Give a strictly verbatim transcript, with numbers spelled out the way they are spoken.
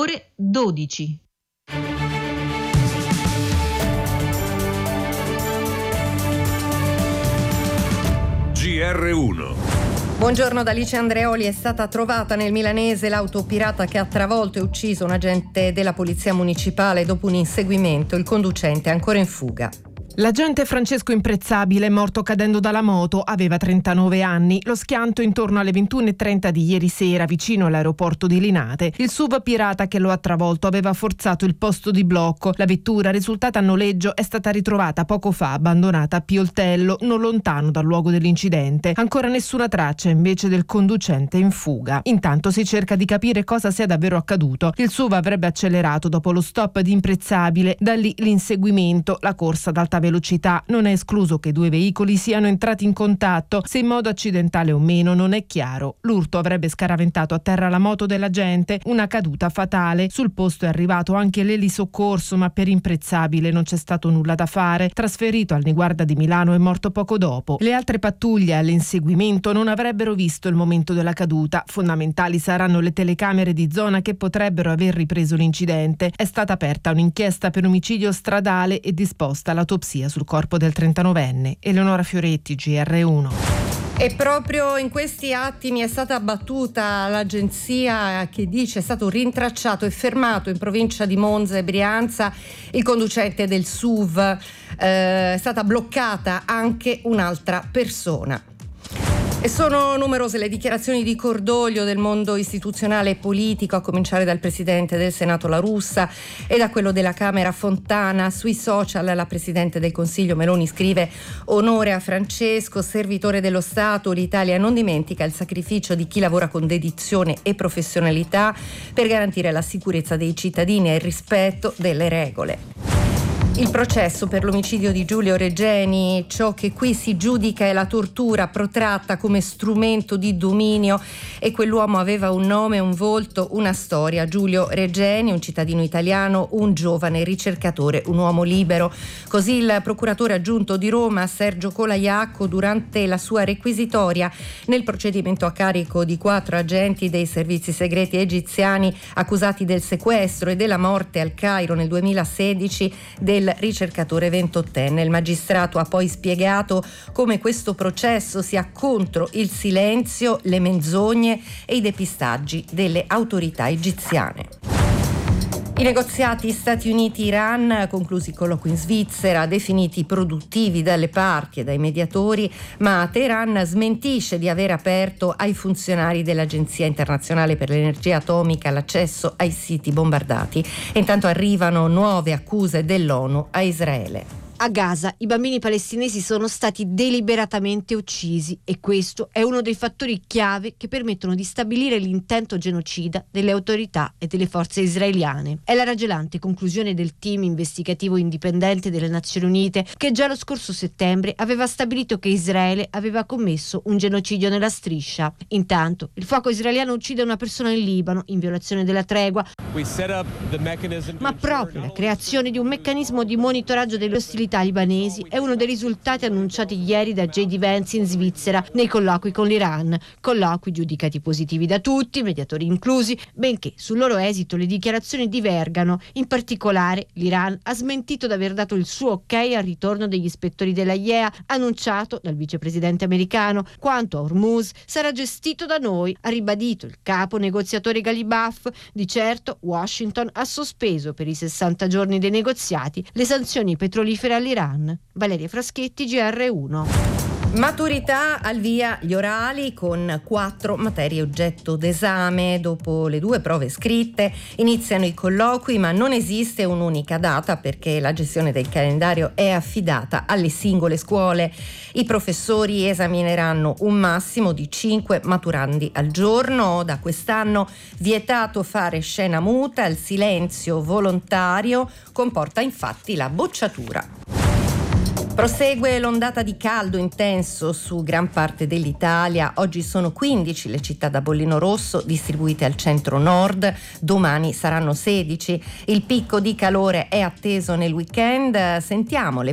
ore dodici. G R uno. Buongiorno da Alice Andreoli. È stata trovata nel milanese l'auto pirata che ha travolto e ucciso un agente della polizia municipale dopo un inseguimento. Il conducente è ancora in fuga. L'agente Francesco Imprezzabile è morto cadendo dalla moto, aveva trentanove anni. Lo schianto intorno alle ventuno e trenta di ieri sera vicino all'aeroporto di Linate. Il S U V pirata che lo ha travolto aveva forzato il posto di blocco. La vettura, risultata a noleggio, è stata ritrovata poco fa abbandonata a Pioltello, non lontano dal luogo dell'incidente. Ancora nessuna traccia invece del conducente in fuga. Intanto si cerca di capire cosa sia davvero accaduto. Il S U V avrebbe accelerato dopo lo stop di Imprezzabile, da lì l'inseguimento, la corsa ad alta velocità. Non è escluso che i due veicoli siano entrati in contatto. Se in modo accidentale o meno non è chiaro. L'urto avrebbe scaraventato a terra la moto dell'agente, una caduta fatale. Sul posto è arrivato anche l'elisoccorso, ma per Imprezzabile non c'è stato nulla da fare. Trasferito al Niguarda di Milano, è morto poco dopo. Le altre pattuglie all'inseguimento non avrebbero visto il momento della caduta. Fondamentali saranno le telecamere di zona che potrebbero aver ripreso l'incidente. È stata aperta un'inchiesta per omicidio stradale e disposta l'autopsia sul corpo del trentanovenne. Eleonora Fioretti, G R uno. E proprio in questi attimi è stata abbattuta l'agenzia che dice è stato rintracciato e fermato in provincia di Monza e Brianza il conducente del S U V. Eh, è stata bloccata anche un'altra persona. E sono numerose le dichiarazioni di cordoglio del mondo istituzionale e politico, a cominciare dal presidente del Senato La Russa e da quello della Camera Fontana. Sui social la presidente del Consiglio Meloni scrive: onore a Francesco, servitore dello Stato. L'Italia non dimentica il sacrificio di chi lavora con dedizione e professionalità per garantire la sicurezza dei cittadini e il rispetto delle regole. Il processo per l'omicidio di Giulio Regeni, ciò che qui si giudica è la tortura protratta come strumento di dominio, e quell'uomo aveva un nome, un volto, una storia. Giulio Regeni, un cittadino italiano, un giovane ricercatore, un uomo libero. Così il procuratore aggiunto di Roma, Sergio Colaiacco, durante la sua requisitoria nel procedimento a carico di quattro agenti dei servizi segreti egiziani accusati del sequestro e della morte al Cairo nel duemilasedici del ricercatore ventottenne. Il magistrato ha poi spiegato come questo processo sia contro il silenzio, le menzogne e i depistaggi delle autorità egiziane. I negoziati Stati Uniti-Iran, conclusi i colloqui in Svizzera, definiti produttivi dalle parti e dai mediatori, ma Teheran smentisce di aver aperto ai funzionari dell'Agenzia Internazionale per l'Energia Atomica l'accesso ai siti bombardati. E intanto arrivano nuove accuse dell'ONU a Israele. A Gaza i bambini palestinesi sono stati deliberatamente uccisi e questo è uno dei fattori chiave che permettono di stabilire l'intento genocida delle autorità e delle forze israeliane. È la raggelante conclusione del team investigativo indipendente delle Nazioni Unite, che già lo scorso settembre aveva stabilito che Israele aveva commesso un genocidio nella striscia. Intanto il fuoco israeliano uccide una persona in Libano in violazione della tregua, ma proprio la creazione di un meccanismo di monitoraggio delle ostilità libanesi è uno dei risultati annunciati ieri da J D Vance in Svizzera nei colloqui con l'Iran. Colloqui giudicati positivi da tutti, mediatori inclusi, benché sul loro esito le dichiarazioni divergano. In particolare l'Iran ha smentito di aver dato il suo ok al ritorno degli ispettori della I E A, annunciato dal vicepresidente americano. Quanto a Hormuz, sarà gestito da noi, ha ribadito il capo negoziatore Ghalibaf. Di certo Washington ha sospeso per i sessanta giorni dei negoziati le sanzioni petrolifere all'Iran. Valeria Fraschetti, G R uno. Maturità, al via gli orali con quattro materie oggetto d'esame. Dopo le due prove scritte iniziano i colloqui, ma non esiste un'unica data perché la gestione del calendario è affidata alle singole scuole. I professori esamineranno un massimo di cinque maturandi al giorno. Da quest'anno vietato fare scena muta, il silenzio volontario comporta infatti la bocciatura. Prosegue l'ondata di caldo intenso su gran parte dell'Italia. Oggi sono quindici le città da bollino rosso distribuite al centro-nord, domani saranno sedici. Il picco di calore è atteso nel weekend. Sentiamo le